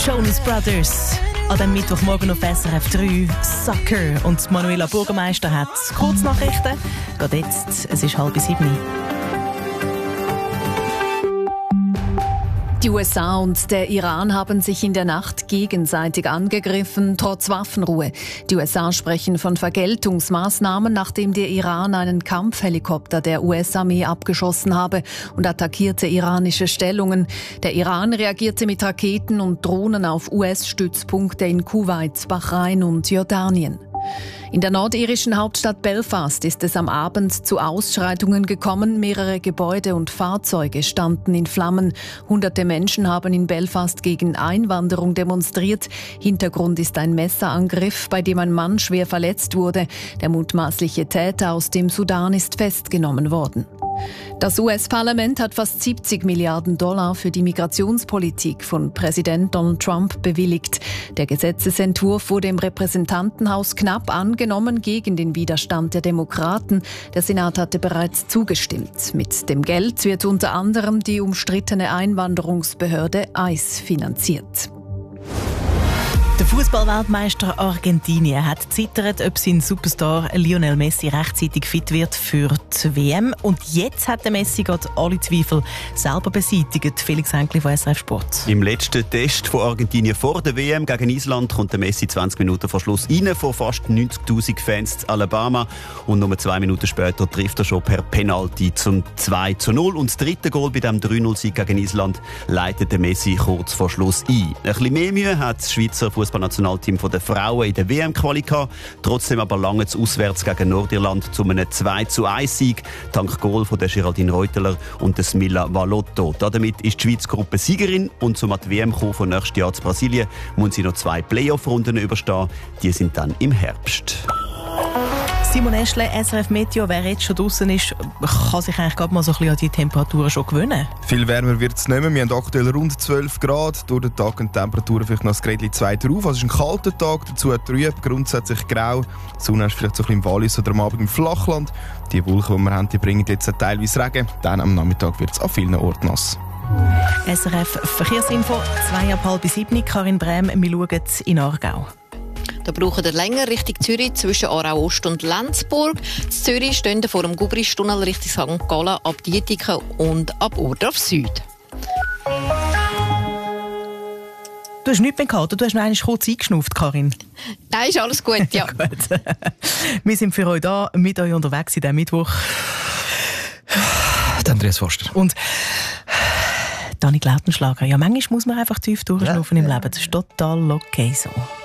Jonas Brothers. An dem Mittwochmorgen auf SRF 3 Sucker. Und Manuela Bürgermeister hat Kurznachrichten. Gerade jetzt, es ist 6:30. Die USA und der Iran haben sich in der Nacht gegenseitig angegriffen, trotz Waffenruhe. Die USA sprechen von Vergeltungsmaßnahmen, nachdem der Iran einen Kampfhelikopter der US-Armee abgeschossen habe und attackierte iranische Stellungen. Der Iran reagierte mit Raketen und Drohnen auf US-Stützpunkte in Kuwait, Bahrain und Jordanien. In der nordirischen Hauptstadt Belfast ist es am Abend zu Ausschreitungen gekommen. Mehrere Gebäude und Fahrzeuge standen in Flammen. Hunderte Menschen haben in Belfast gegen Einwanderung demonstriert. Hintergrund ist ein Messerangriff, bei dem ein Mann schwer verletzt wurde. Der mutmaßliche Täter aus dem Sudan ist festgenommen worden. Das US-Parlament hat fast $70 Milliarden für die Migrationspolitik von Präsident Donald Trump bewilligt. Der Gesetzesentwurf wurde im Repräsentantenhaus knapp angenommen gegen den Widerstand der Demokraten. Der Senat hatte bereits zugestimmt. Mit dem Geld wird unter anderem die umstrittene Einwanderungsbehörde ICE finanziert. Der Fußballweltmeister Argentinien hat zittert, ob sein Superstar Lionel Messi rechtzeitig fit wird für die WM. Und jetzt hat der Messi gerade alle Zweifel selber beseitigt. Felix Henkli von SRF Sport. Im letzten Test von Argentinien vor der WM gegen Island kommt der Messi 20 Minuten vor Schluss rein, vor fast 90'000 Fans zu Alabama. Und nur 2 Minuten später trifft er schon per Penalty zum 2:0. Und das dritte Goal bei dem 3:0-Sieg gegen Island leitet der Messi kurz vor Schluss ein. Ein bisschen mehr Mühe hat das Schweizer Fußballnationalteam der Frauen in der WM-Quali gehabt. Trotzdem aber lange auswärts gegen Nordirland zu einem 2:1-Sieg, dank Goal von der Geraldine Reuteler und des Mila Valotto. Damit ist die Schweiz Gruppensiegerin und zum an die WM kommen von nächstes Jahr zu Brasilien muss sie noch 2 Playoff-Runden überstehen. Die sind dann im Herbst. Simon Eschle, SRF Meteo, wer jetzt schon draussen ist, kann sich eigentlich gerade mal so ein bisschen an die Temperaturen schon gewöhnen. Viel wärmer wird es nicht mehr. Wir haben aktuell rund 12 Grad. Durch den Tag und die Temperaturen vielleicht noch ein Gradchen 2 drauf. Also es ist ein kalter Tag, dazu trüb, grundsätzlich grau. Die Sonne ist vielleicht so ein bisschen im Wallis oder am Abend im Flachland. Die Wolken, die wir haben, die bringen jetzt teilweise Regen. Dann am Nachmittag wird es an vielen Orten nass. SRF Verkehrsinfo, 6:30. Karin Brem, wir schauen in Aargau. Da brauchen wir länger Richtung Zürich zwischen Aarau Ost und Lenzburg. In Zürich stehen vor dem Gubristunnel Richtung St. Gallen ab Dietiken und ab Ohrdorf Süd. Du hast nichts mehr gehabt, oder? Du hast noch einmal kurz eingeschnauft, Karin. Nein, ist alles gut, ja. Gut. Wir sind für euch da, mit euch unterwegs in diesem Mittwoch. Andreas Forster. Und Dani Lautenschlager. Ja, manchmal muss man einfach tief durchschnaufen im Leben. Das ist total okay so.